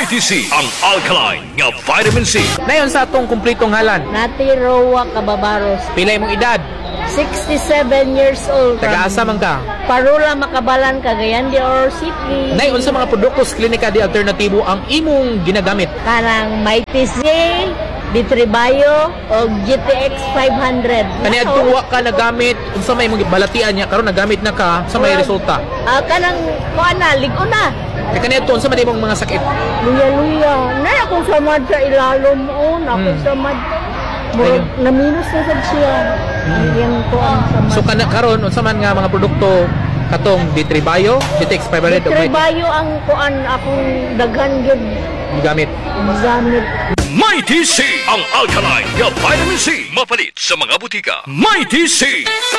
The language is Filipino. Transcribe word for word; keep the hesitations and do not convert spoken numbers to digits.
Mighty C, ang alkaline nga vitamin C. Dayon sa atong kumpletong ngalan. Nati Roa Cababaros, Pilay mong edad. sixty-seven years old. Taga-asa man ka. Parula Makabalan, Cagayan de Oro City. Nay, unsa mga produkto sa klinika di alternatibo ang imong ginagamit? Kanang Mighty C, Ditribayo, o G T X five hundred. Kani adto wa ka nagamit unsa may imong balatian niya karon nagamit na ka sa may resulta. Ah, kanang kuan na, ligo na. Kaya kani adto unsa man imong mga sakit? Luya-luya. Na akong samad sa ilalom o, na akong Hmm. samad. Murag, na-minus na sad siya. Ang yan ko ang samad. So kana karon unsa man nga mga produkto katong Ditribayo, G T X five hundred o may Ditribayo ang kuan akong daghan gyud gamit. gamit. Mighty C, ang alkaline nga vitamin C. Mapalit sa mga butika. Mighty C.